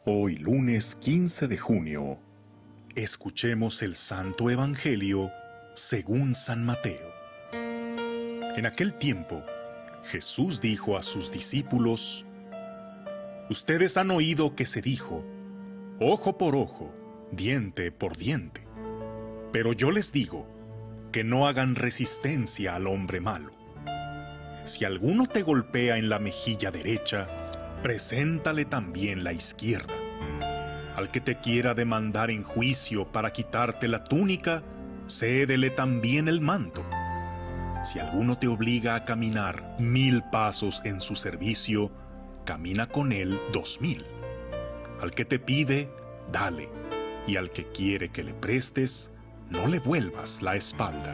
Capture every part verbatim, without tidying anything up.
Hoy lunes quince de junio, escuchemos el Santo Evangelio según San Mateo. En aquel tiempo, Jesús dijo a sus discípulos: Ustedes han oído que se dijo, ojo por ojo, diente por diente. Pero yo les digo, que no hagan resistencia al hombre malo. Si alguno te golpea en la mejilla derecha, preséntale también la izquierda. Al que te quiera demandar en juicio para quitarte la túnica, cédele también el manto. Si alguno te obliga a caminar mil pasos en su servicio, camina con él dos mil. Al que te pide, dale, y al que quiere que le prestes, no le vuelvas la espalda.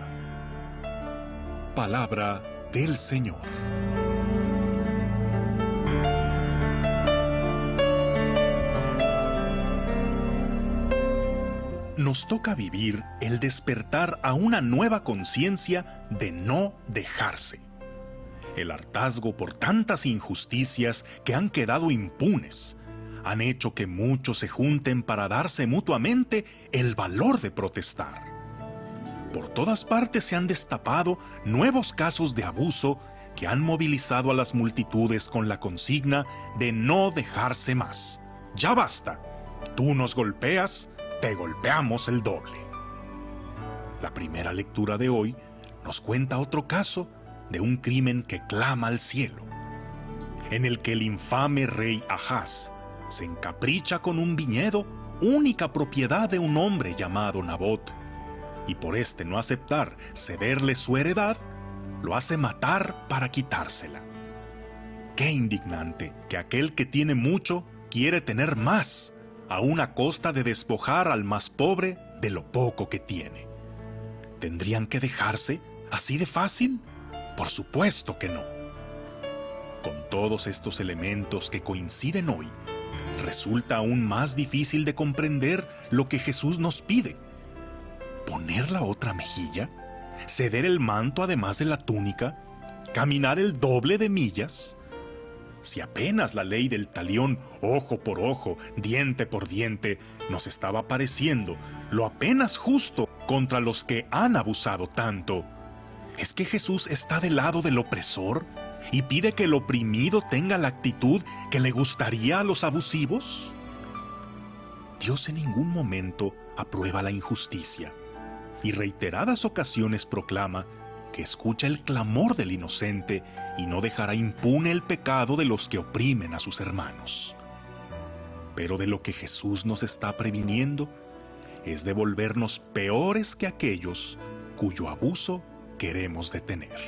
Palabra del Señor. Nos toca vivir el despertar a una nueva conciencia de no dejarse. El hartazgo por tantas injusticias que han quedado impunes han hecho que muchos se junten para darse mutuamente el valor de protestar. Por todas partes se han destapado nuevos casos de abuso que han movilizado a las multitudes con la consigna de no dejarse más. ¡Ya basta! Tú nos golpeas, te golpeamos el doble. La primera lectura de hoy nos cuenta otro caso de un crimen que clama al cielo, en el que el infame rey Ahaz se encapricha con un viñedo, única propiedad de un hombre llamado Nabot, y por este no aceptar cederle su heredad, lo hace matar para quitársela. Qué indignante que aquel que tiene mucho quiere tener más, aún a costa de despojar al más pobre de lo poco que tiene. ¿Tendrían que dejarse así de fácil? Por supuesto que no. Con todos estos elementos que coinciden hoy, resulta aún más difícil de comprender lo que Jesús nos pide. ¿Poner la otra mejilla? ¿Ceder el manto además de la túnica? ¿Caminar el doble de millas? Si apenas la ley del talión, ojo por ojo, diente por diente, nos estaba pareciendo lo apenas justo contra los que han abusado tanto, ¿es que Jesús está del lado del opresor y pide que el oprimido tenga la actitud que le gustaría a los abusivos? Dios en ningún momento aprueba la injusticia y reiteradas ocasiones proclama que escucha el clamor del inocente y no dejará impune el pecado de los que oprimen a sus hermanos. Pero de lo que Jesús nos está previniendo es de volvernos peores que aquellos cuyo abuso queremos detener.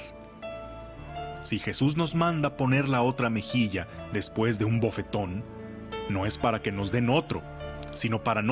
Si Jesús nos manda poner la otra mejilla después de un bofetón, no es para que nos den otro, sino para no